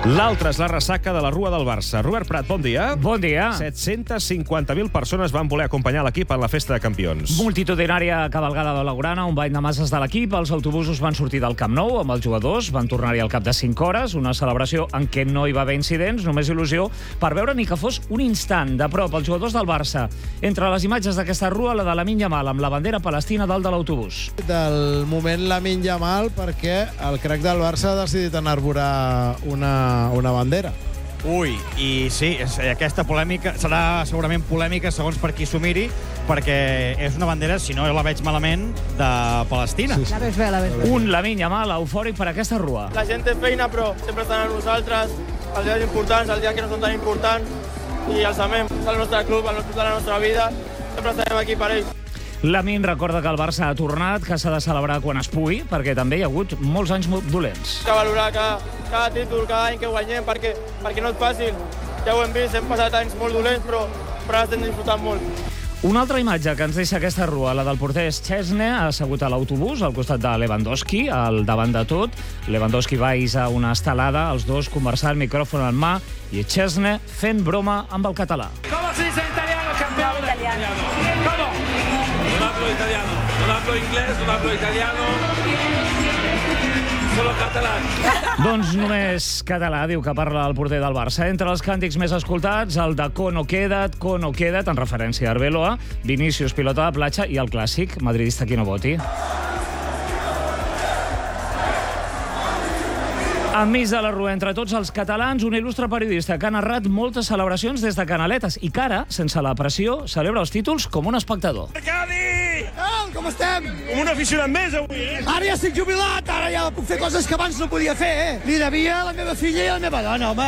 L'altre és la ressaca de la Rua del Barça. Robert Prat, bon dia. Bon dia. 750.000 persones van voler acompanyar l'equip en la festa de campions. Multitudinària cavalgada blaugrana, un bany de masses de l'equip. Els autobusos van sortir del Camp Nou amb els jugadors, van tornar-hi al cap de 5 hores, una celebració en què no hi va haver incidents, només il·lusió, per veure ni que fos un instant de prop els jugadors del Barça. Entre les imatges d'aquesta rua, la de Lamine Yamal amb la bandera palestina dalt de l'autobús. Del moment Lamine Yamal, perquè el crac del Barça ha decidit enarborar una bandera. Ui, i sí, aquesta polèmica serà segurament polèmica segons per qui s'ho miri, perquè és una bandera, si no la veig malament, de Palestina. La ves bé, la ves bé. Un Lamine Yamal eufòric per aquesta rua. La gent té feina, però sempre estan amb nosaltres, els dies importants, els dies que no són tan importants, i els amem. És el nostre club, el club de la nostra vida, sempre estarem aquí per ells. Lamine recorda que el Barça ha tornat, que s'ha de celebrar quan es pugui, perquè també hi ha hagut molts anys dolents. Cal valorar cada títol, cada any que guanyem, perquè no és fàcil. Ja ho hem vist, hem passat anys molt dolents, però ara estem disfrutant molt. Una altra imatge que ens deixa aquesta rua, la del porter Szczesny, assegut a l'autobús, al costat de Lewandowski, al davant de tot. Lewandowski va a una estelada, els dos conversant, micròfon en mà, i Szczesny fent broma amb el català. ¿Cómo se dice en italiano, campeón? ¿Cómo? No hablo italiano, no hablo inglés, no hablo italiano, solo català. Doncs només català, diu que parla el porter del Barça. Entre els càntics més escoltats, el de Cono queda't, en referència a Arbeloa, Vinícius, pilota de platja, i el clàssic, madridista qui no voti. Enmig de la rua, entre tots els catalans, un il·lustre periodista que ha narrat moltes celebracions des de Canaletes i que ara, sense la pressió, celebra els títols com un espectador. Arcadi! Com estem? Com un aficionat més, avui, Ara ja estic jubilat, ara ja puc fer coses que abans no podia fer, Li devia a la meva filla i a la meva dona, home.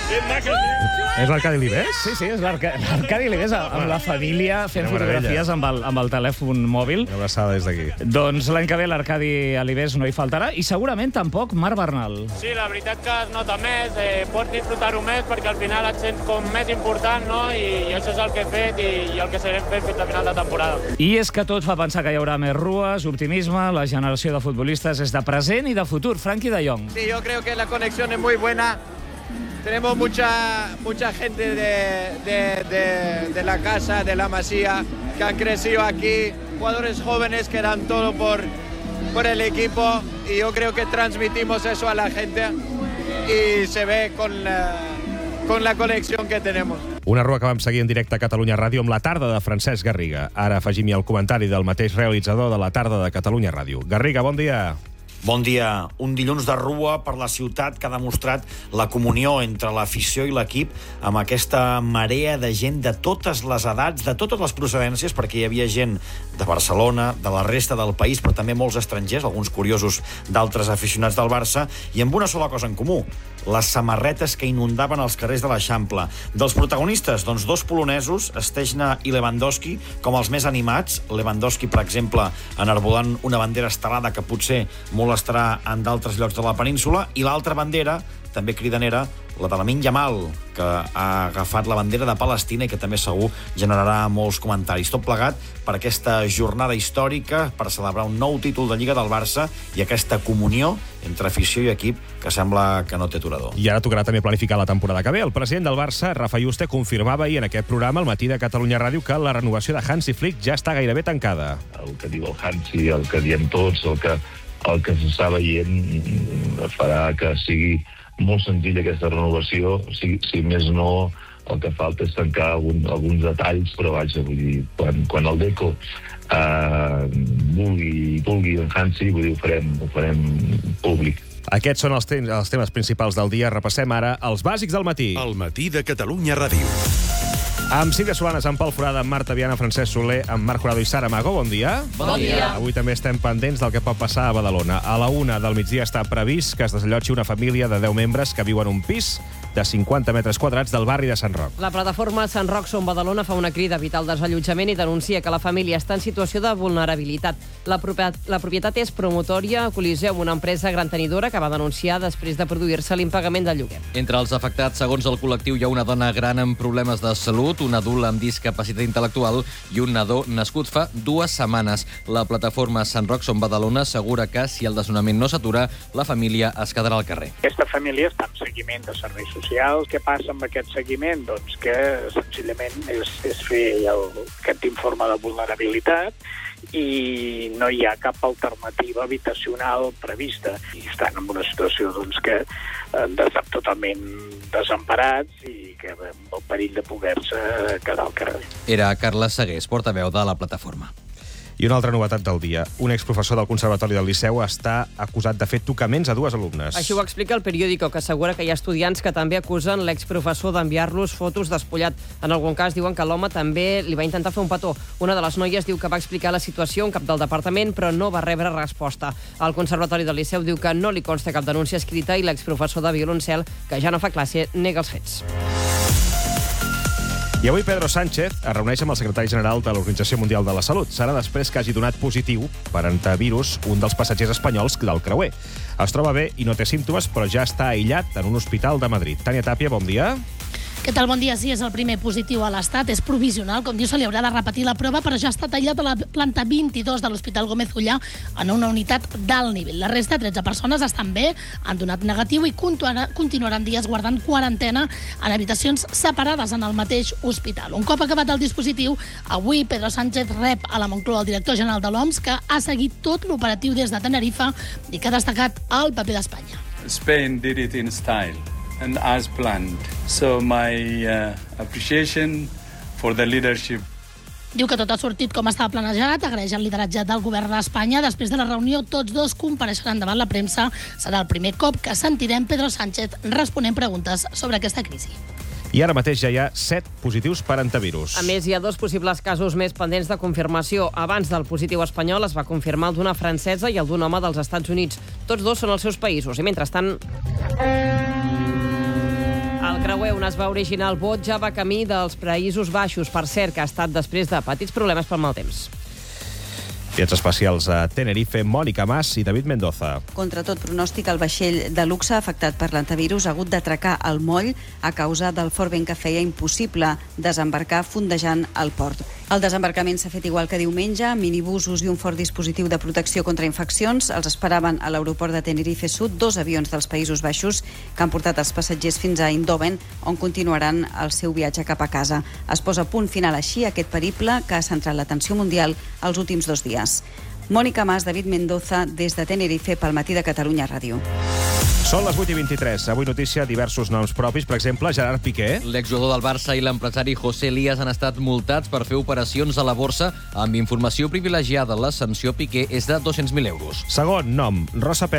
És l'Arcadi Libés? Sí, és l'Arcadi Libés amb la família fent fotografies amb el telèfon mòbil. Una abraçada des d'aquí. Doncs l'any que ve l'Arcadi Libés no hi faltarà i segurament tampoc Marc Bernal. Sí, la veritat que es nota més, pots disfrutar-ho més perquè al final et sents com més important, no? I això és el que he fet i el que seguirem fent fins a final de temporada. I és que tot fa pensar que hi haurà més rues, optimisme, la generació de futbolistes és de present i de futur. Frenkie de Jong. Sí, yo creo que la conexión es muy buena. Tenemos mucha gente de la casa, de la Masía, que han crecido aquí, jugadores jóvenes que dan todo por el equipo, y yo creo que transmitimos eso a la gente y se ve con la conexión que tenemos. Una rua que vam seguir en directe a Catalunya Ràdio amb la tarda de Francesc Garriga. Ara afegim-hi el comentari del mateix realitzador de la tarda de Catalunya Ràdio. Garriga, bon dia. Bon dia. Un dilluns de rua per la ciutat que ha demostrat la comunió entre l'afició i l'equip amb aquesta marea de gent de totes les edats, de totes les procedències, perquè hi havia gent de Barcelona, de la resta del país, però també molts estrangers, alguns curiosos d'altres aficionats del Barça, i amb una sola cosa en comú: les samarretes que inundaven els carrers de l'Eixample. Dels protagonistes, doncs, dos polonesos, Szczesny i Lewandowski, com els més animats. Lewandowski, per exemple, enarbolant una bandera estelada que potser molestarà en d'altres llocs de la península, i l'altra bandera, també cridanera, la de Lamine Yamal, que ha agafat la bandera de Palestina i que també segur generarà molts comentaris. Tot plegat per aquesta jornada històrica, per celebrar un nou títol de Lliga del Barça i aquesta comunió entre afició i equip que sembla que no té aturador. I ara tocarà també planificar la temporada que ve. El president del Barça, Rafa Yuste, confirmava ahir en aquest programa, al matí de Catalunya Ràdio, que la renovació de Hansi Flick ja està gairebé tancada. El que diu el Hansi, el que diem tots, el que s'està veient farà que sigui molt senzilla aquesta renovació. Si més no, el que falta és tancar alguns detalls, però vaja, vull dir, quan el Deco vulgui en Hansi, vull dir, ho farem públic. Aquests són els temes principals del dia. Repassem ara els bàsics del matí. El matí de Catalunya Ràdio. Amb Sílvia Solanes, amb Pol Forada, amb Marta Viana, Francesc Soler, amb Marc Jurado i Sara Magó. Bon dia. Bon dia. Avui també estem pendents del que pot passar a Badalona. A la 1 del migdia està previst que es desallotgi una família de 10 membres que viuen en un pis de 50 metres quadrats del barri de Sant Roc. La plataforma Sant Roc Som Badalona fa una crida a evitar el desallotjament i denuncia que la família està en situació de vulnerabilitat. La propietat és promotòria Coliseu, una empresa gran tenidora que va denunciar després de produir-se l'impagament del lloguer. Entre els afectats, segons el col·lectiu, hi ha una dona gran amb problemes de salut, un adult amb discapacitat intel·lectual i un nadó nascut fa 2 setmanes. La plataforma Sant Roc Som Badalona assegura que, si el desnonament no s'atura, la família es quedarà al carrer. Aquesta família està en seguiment de serveis socials. Què passa amb aquest seguiment? Doncs que senzillament és fer aquest informe de vulnerabilitat i no hi ha cap alternativa habitacional prevista. I estan en una situació que estan totalment desemparats i que amb el perill de poder-se quedar al carrer. Era Carles Segués, portaveu de la plataforma. I una altra novetat del dia. Un exprofessor del Conservatori del Liceu està acusat de fer tocaments a 2 alumnes. Així ho explica el periòdico, que assegura que hi ha estudiants que també acusen l'exprofessor d'enviar-los fotos despullat. En algun cas diuen que l'home també li va intentar fer un petó. Una de les noies diu que va explicar la situació a un cap del departament, però no va rebre resposta. El Conservatori del Liceu diu que no li consta cap denúncia escrita i l'exprofessor de violoncel, que ja no fa classe, nega els fets. I avui Pedro Sánchez es reuneix amb el secretari general de l'Organització Mundial de la Salut. Serà després que hagi donat positiu per antivirus un dels passatgers espanyols del creuer. Es troba bé i no té símptomes, però ja està aïllat en un hospital de Madrid. Tània Tàpia, bon dia. Què tal? Bon dia. Sí, és el primer positiu a l'Estat. És provisional. Com diu, se li haurà de repetir la prova, però ja ha estat aïllat a la planta 22 de l'Hospital Gómez Ullà en una unitat d'alt nivell. La resta, 13 persones, estan bé, han donat negatiu i continuaran dies guardant quarantena en habitacions separades en el mateix hospital. Un cop acabat el dispositiu, avui Pedro Sánchez rep a la Moncloa el director general de l'OMS, que ha seguit tot l'operatiu des de Tenerife i que ha destacat el paper d'Espanya. Spain did it in style and as planned. So my appreciation for the leadership. Diu que tot ha sortit com estava planejat, agraeix el lideratge del govern d'Espanya. Després de la reunió, tots dos compareixeran davant la premsa. Serà el primer cop que sentirem Pedro Sánchez responent preguntes sobre aquesta crisi. I ara mateix ja hi ha 7 positius per antivirus. A més, hi ha 2 possibles casos més pendents de confirmació. Abans del positiu espanyol es va confirmar el d'una francesa i el d'un home dels Estats Units. Tots dos són els seus països i, mentrestant, el creuer on es va originar el vot ja va camí dels Països Baixos. Per cert, que ha estat després de petits problemes pel mal temps. Viatges especials a Tenerife, Mònica Mas i David Mendoza. Contra tot pronòstic, el vaixell de luxe afectat per l'antivirus ha hagut d'atracar al moll a causa del fort vent que feia impossible desembarcar fondejant el port. El desembarcament s'ha fet igual que diumenge, minibusos i un fort dispositiu de protecció contra infeccions. Els esperaven a l'aeroport de Tenerife Sud 2 avions dels Països Baixos que han portat els passatgers fins a Eindhoven, on continuaran el seu viatge cap a casa. Es posa punt final així a aquest periple que ha centrat l'atenció mundial els últims 2 dies. Mònica Mas, David Mendoza, des de Tenerife pel Matí de Catalunya Ràdio. Són les 8:23. Avui notícia diversos noms propis. Per exemple, Gerard Piqué. L'exjugador del Barça i l'empresari José Elías han estat multats per fer operacions a la borsa amb informació privilegiada. La sanció Piqué és de 200.000 euros. Segon nom, Rosa Pérez